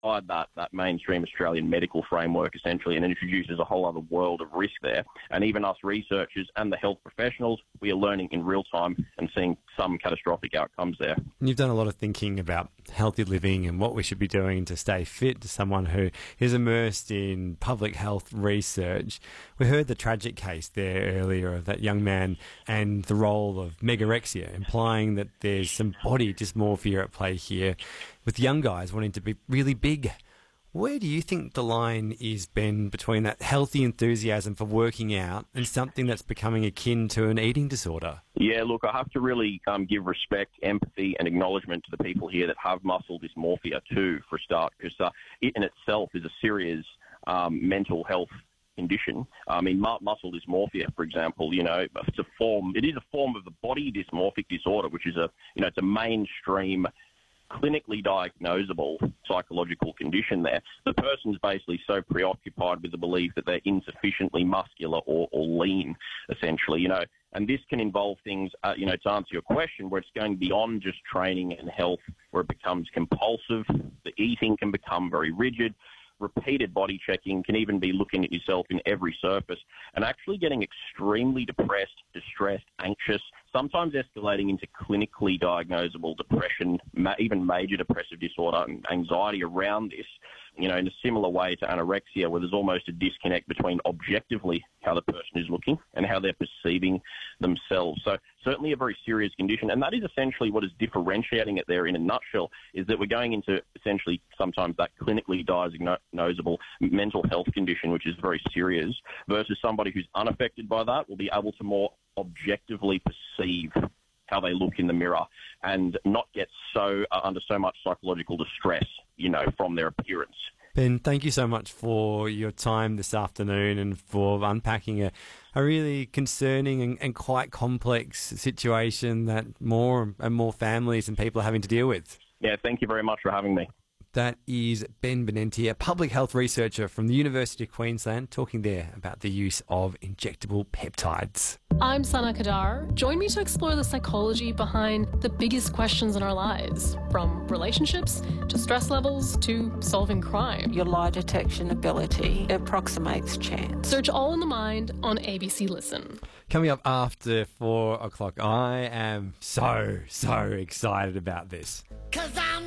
that mainstream Australian medical framework, essentially, and introduces a whole other world of risk there. And even us researchers and the health professionals, we are learning in real time and seeing some catastrophic outcomes there. You've done a lot of thinking about healthy living and what we should be doing to stay fit. To someone who is immersed in public health research, we heard the tragic case there earlier of that young man and the role of megarexia, implying that there's some body dysmorphia at play here with young guys wanting to be really big. Where do you think the line is, Ben, between that healthy enthusiasm for working out and something that's becoming akin to an eating disorder? Yeah, look, I have to really give respect, empathy and acknowledgement to the people here that have muscle dysmorphia too, for a start, because it in itself is a serious mental health condition. I mean, muscle dysmorphia, for example, it is a form of the body dysmorphic disorder, which is it's a mainstream clinically diagnosable psychological condition there. The person's basically so preoccupied with the belief that they're insufficiently muscular or lean, essentially, and this can involve things, to answer your question, where it's going beyond just training and health, where it becomes compulsive, the eating can become very rigid, repeated body checking can even be looking at yourself in every surface and actually getting extremely depressed, distressed, anxious, sometimes escalating into clinically diagnosable depression, even major depressive disorder and anxiety around this, in a similar way to anorexia, where there's almost a disconnect between objectively how the person is looking and how they're perceiving themselves. So certainly a very serious condition, and that is essentially what is differentiating it there in a nutshell, is that we're going into essentially sometimes that clinically diagnosable mental health condition, which is very serious, versus somebody who's unaffected by that will be able to more objectively perceive how they look in the mirror and not get under so much psychological distress, from their appearance. Ben, thank you so much for your time this afternoon and for unpacking a really concerning and quite complex situation that more and more families and people are having to deal with. Yeah, thank you very much for having me. That is Ben Benenti, a public health researcher from the University of Queensland, talking there about the use of injectable peptides. I'm Sana Kadar. Join me to explore the psychology behind the biggest questions in our lives, from relationships to stress levels to solving crime. Your lie detection ability approximates chance. Search All in the Mind on ABC Listen. Coming up after 4 o'clock, I am so excited about this. 'Cause I'm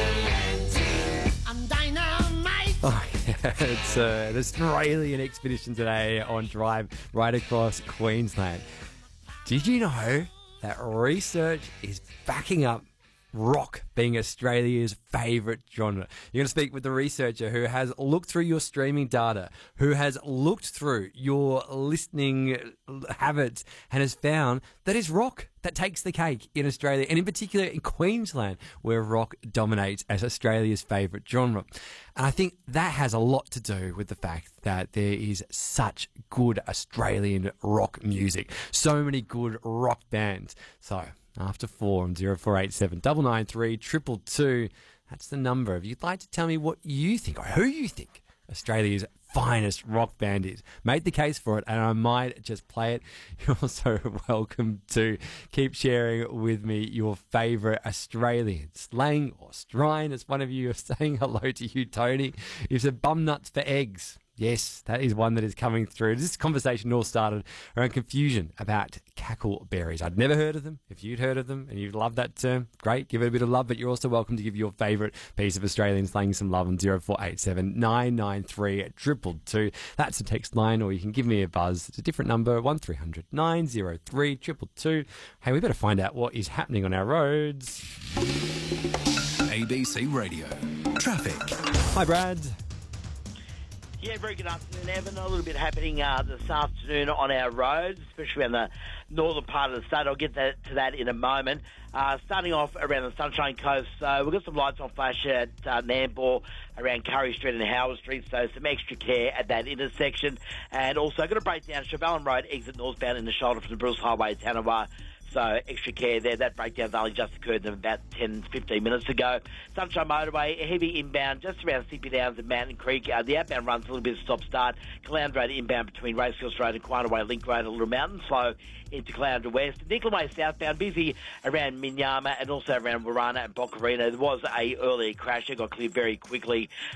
TNT, I'm dynamite. Oh, yeah, it's an Australian expedition today on Drive right across Queensland. Did you know that research is backing up rock being Australia's favourite genre? You're going to speak with the researcher who has looked through your streaming data, who has looked through your listening habits and has found that it's rock that takes the cake in Australia, and in particular in Queensland, where rock dominates as Australia's favourite genre. And I think that has a lot to do with the fact that there is such good Australian rock music, so many good rock bands. So after 4 on 0487 993 222, that's the number. If you'd like to tell me what you think or who you think Australia's finest rock band is, make the case for it and I might just play it. You're also welcome to keep sharing with me your favourite Australian slang or strine, as one of you are saying hello to you, Tony. You said bum nuts for eggs. Yes, that is one that is coming through. This conversation all started around confusion about cackleberries. I'd never heard of them. If you'd heard of them and you love that term, great, give it a bit of love, but you're also welcome to give your favourite piece of Australian slang some love on 0487 993 222. That's a text line, or you can give me a buzz. It's a different number, 1300 903 222. Hey, we better find out what is happening on our roads. ABC Radio. Traffic. Hi, Brad. Yeah, very good afternoon, Evan. A little bit happening this afternoon on our roads, especially around the northern part of the state. I'll get to that in a moment. Starting off around the Sunshine Coast, we've got some lights on flash at Nambour, around Curry Street and Howard Street, so some extra care at that intersection. And also going to break down Chevelin Road, exit northbound in the shoulder from the Bruce Highway, Tanawar. So extra care there. That breakdown's only just occurred about 10, 15 minutes ago. Sunshine Motorway, heavy inbound just around Sippy Downs and Mountain Creek. The outbound runs a little bit of stop-start. Caloundra Road inbound between Racehorse Road and Quina Way Link Road, a little mountain. Slow into Caloundra West. Nicoll Way southbound, busy around Minyama and also around Warana and Bocarina. There was a earlier crash that got cleared very quickly.